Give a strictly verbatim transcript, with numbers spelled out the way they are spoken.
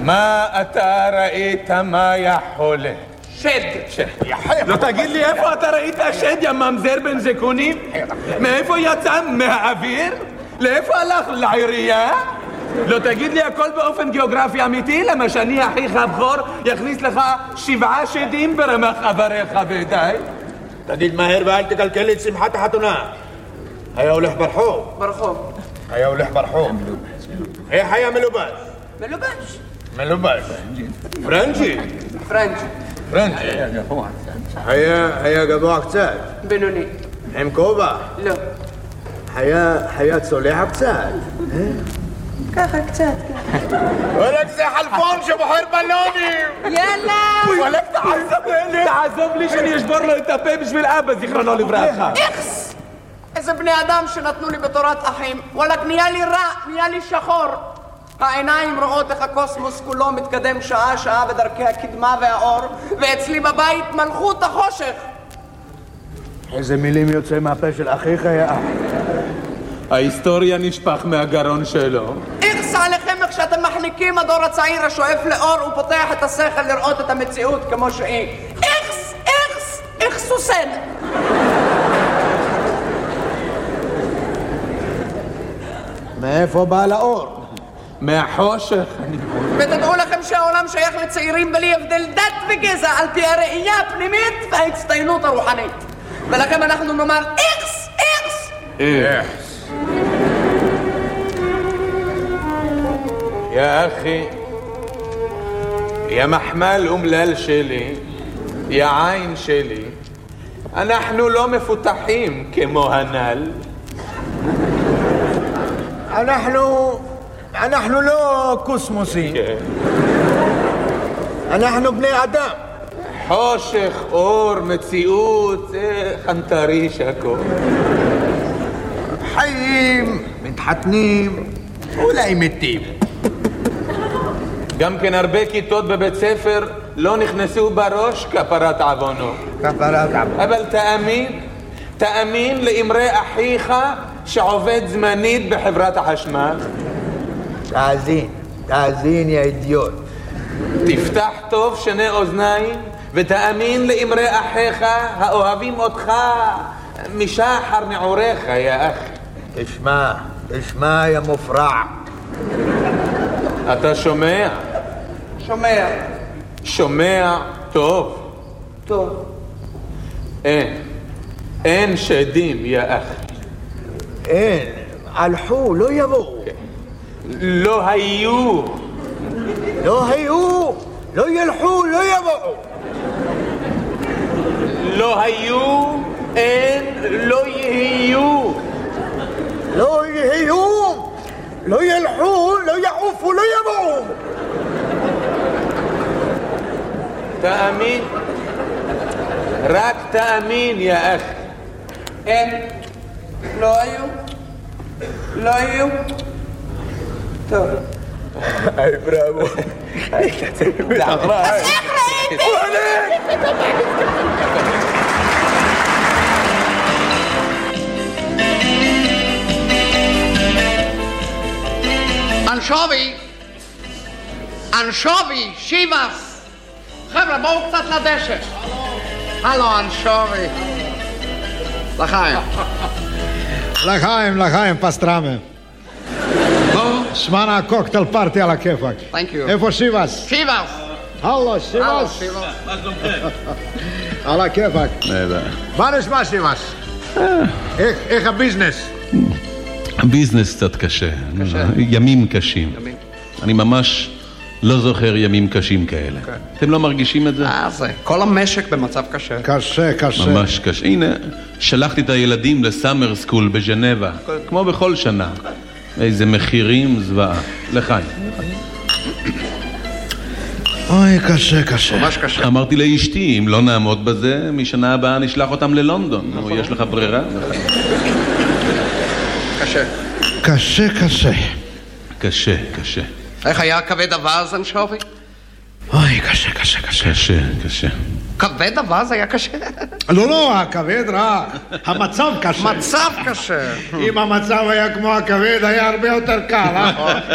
מה אתה ראית, מה יא חולה? שד. שד. לא תגיד לי איפה אתה ראית שד, יא ממזר בן זקונים? מאיפה יצא? מהאוויר? לאיפה הלך? לעירייה? לא תגיד לי הכל באופן גיאוגרפי אמיתי? למה שאני אחיך הבכור יכניס לך שבעה שדים ברמח אבריך ודי? תגיד מהר ואל תקלקל לי את שמחת החתונה. היה הולך ברחוב. ברחוב. היה הולך ברחוב. איך היה מלובש? מלובש. מלובש. פרנצ'י. פרנצ'י. פרנצ'י. היה, היה גבוה קצת. בינוני. עם כובע. לא. היה, היה צולע קצת. ככה קצת. וואלק זה חלפון שבוחר בלונים. יאללה. וואלק תעזוב לי. תעזוב לי שאני אשבור לו את הפה בשביל אבא, זיכרונו לברכה. איכס. איזה בני אדם שנתנו לי בתורת אחים. וואלק נהיה לי רע, נהיה לי שחור. העיניים רואות איך הקוסמוס כולו מתקדם שעה שעה בדרכי הקדמה והאור, ואצלי בבית מלכות החושך. איזה מילים יוצא מהפה של אחיך יא אח. ההיסטוריה נשפך מהגרון שלו. איכס עליכם איך שאתם מחניקים הדור הצעיר השואף לאור ופותח את השכל לראות את המציאות כמו שהיא. איכס, איכס, איכס סוסן. מאיפה בא לאור? מהחושך. ותדעו לכם שהעולם שייך לצעירים בלי הבדל דת וגזע על פי הראייה הפנימית וההצטיינות הרוחנית. ולכם אנחנו נאמר איכס, איכס. איכס. יא אחי, יא מחמל אומלל שלי, יא עין שלי, אנחנו לא מפותחים כמו הנ"ל. אנחנו... אנחנו לא קוסמוסים. אנחנו בני אדם. חושך, אור, מציאות, חנטריש הכל. חיים, מתחתנים, אולי מתים. גם כן הרבה כיתות בבית ספר לא נכנסו בראש כפרת עוונו. כפרת עוונו. אבל תאמין, תאמין לאמרי אחיך שעובד זמנית בחברת החשמל. תאזין, תאזין יא אידיוט. תפתח טוב שני אוזניים ותאמין לאמרי אחיך האוהבים אותך משחר נעוריך יא אחי. תשמע, תשמע יא מופרע. אתה שומע? שומע. שומע טוב. טוב. אין. אין שדים יא אחי. אין. הלכו, לא יבואו. לא היו. לא היו. לא ילכו, לא יבואו. לא היו, אין, לא יהיו. לא יהיו. לא ילכו, לא יעופו, לא יבואו. תאמין. רק תאמין יא אחי. אין. לא היו. לא היו. טוב. היי בראבו. היי קצת. אז איך ראיתי? אנשובי. אנשובי, שיבס. חבר'ה, בואו קצת לדשא. הלו, אנשובי. לחיים. לחיים, לחיים, פסטרמה. שמענה קוקטייל פארטי על הכיפק. Thank you. איפה שיבס? שיבס. הלו, שיבס. על הכיפק. מה נשמע שיבס? איך הביזנס? הביזנס קצת קשה. ימים קשים. אני ממש לא זוכר ימים קשים כאלה. אתם לא מרגישים את זה? אה, זה. כל המשק במצב קשה. קשה, קשה. ממש קשה. הנה, שלחתי את הילדים לסאמר סקול בז'נבה, כמו בכל שנה. איזה מחירים זוועה. לחיים. אוי, קשה, קשה. ממש קשה. אמרתי לאשתי, אם לא נעמוד בזה, משנה הבאה נשלח אותם ללונדון. נו, יש לך ברירה? קשה. קשה, קשה. קשה, קשה. איך היה כבד אווז, אנשובי? אוי, קשה, קשה, קשה. קשה, קשה. כבד אווז היה קשה? לא, לא, הכבד רע. המצב קשה. מצב קשה. אם המצב היה כמו הכבד, היה הרבה יותר קל, אה?